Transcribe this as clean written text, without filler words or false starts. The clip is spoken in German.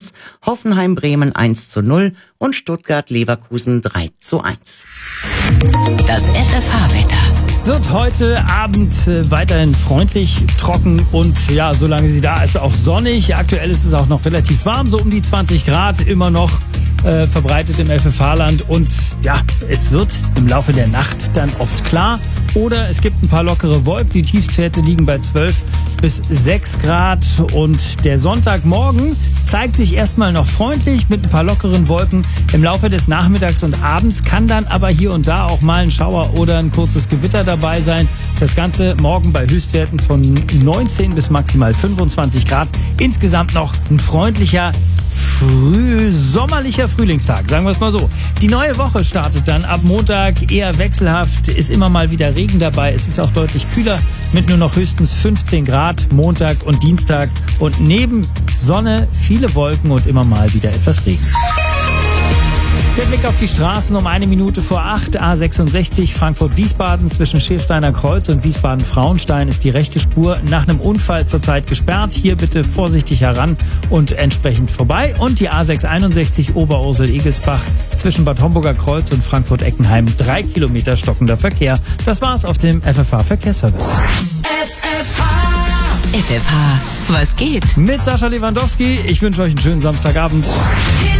1:1, Hoffenheim-Bremen 1:0 und Stuttgart-Leverkusen 3:1. Das FFH-Wetter wird heute Abend weiterhin freundlich, trocken und ja, solange sie da ist, auch sonnig. Aktuell ist es auch noch relativ warm, so um die 20 Grad, immer noch verbreitet im FFH-Land. Und ja, es wird im Laufe der Nacht dann oft klar. Oder es gibt ein paar lockere Wolken. Die Tiefstwerte liegen bei 12 bis 6 Grad. Und der Sonntagmorgen zeigt sich erstmal noch freundlich mit ein paar lockeren Wolken. Im Laufe des Nachmittags und Abends kann dann aber hier und da auch mal ein Schauer oder ein kurzes Gewitter dabei sein. Das Ganze morgen bei Höchstwerten von 19 bis maximal 25 Grad. Insgesamt noch ein freundlicher, sommerlicher Frühlingstag, sagen wir es mal so. Die neue Woche startet dann ab Montag eher wechselhaft, ist immer mal wieder Regen dabei. Es ist auch deutlich kühler mit nur noch höchstens 15 Grad Montag und Dienstag und neben Sonne viele Wolken und immer mal wieder etwas Regen. Der Blick auf die Straßen um 7:01, A66 Frankfurt-Wiesbaden zwischen Schiersteiner Kreuz und Wiesbaden-Frauenstein ist die rechte Spur nach einem Unfall zurzeit gesperrt. Hier bitte vorsichtig heran und entsprechend vorbei. Und die A661 Oberursel-Egelsbach zwischen Bad Homburger Kreuz und Frankfurt-Eckenheim 3 Kilometer stockender Verkehr. Das war's auf dem FFH-Verkehrsservice. FFH, was geht? Mit Sascha Lewandowski. Ich wünsche euch einen schönen Samstagabend.